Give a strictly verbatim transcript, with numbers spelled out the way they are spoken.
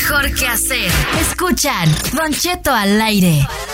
mejor que hacer. Escuchan Don Cheto al aire.